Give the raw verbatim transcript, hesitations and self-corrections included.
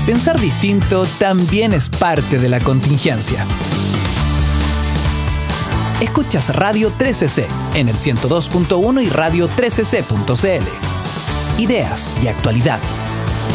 Pensar distinto también es parte de la contingencia. Escuchas Radio trece ce en el ciento dos punto uno y radio trece ce punto ce ele. Ideas y actualidad